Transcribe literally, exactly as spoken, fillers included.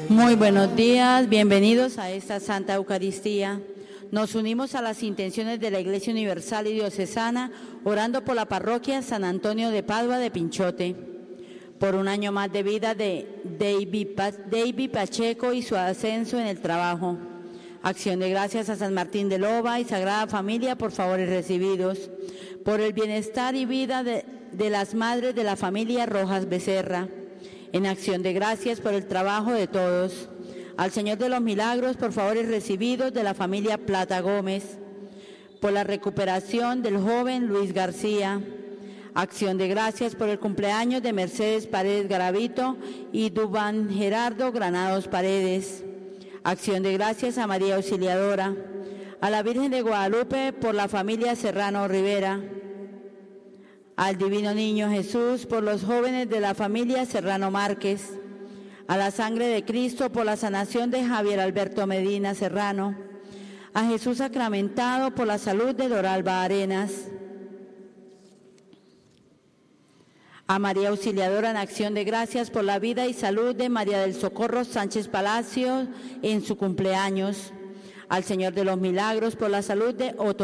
Muy buenos días, bienvenidos a esta Santa Eucaristía. Nos unimos a las intenciones de la Iglesia Universal y Diocesana, orando por la parroquia San Antonio de Padua de Pinchote, por un año más de vida de David, pa David Pacheco y su ascenso en el trabajo. Acción de gracias a San Martín de Loba y Sagrada Familia por favores recibidos, por el bienestar y vida de, de las madres de la familia Rojas Becerra. En acción de gracias por el trabajo de todos. Al Señor de los Milagros por favores recibidos de la familia Plata Gómez, por la recuperación del joven Luis García. Acción de gracias por el cumpleaños de Mercedes Paredes Garavito y Dubán Gerardo Granados Paredes. Acción de gracias a María Auxiliadora, a la Virgen de Guadalupe por la familia Serrano Rivera, al Divino Niño Jesús por los jóvenes de la familia Serrano Márquez, a la Sangre de Cristo por la sanación de Javier Alberto Medina Serrano, a Jesús sacramentado por la salud de Doralba Arenas, a María Auxiliadora en acción de gracias por la vida y salud de María del Socorro Sánchez Palacio en su cumpleaños, al Señor de los Milagros por la salud de Otto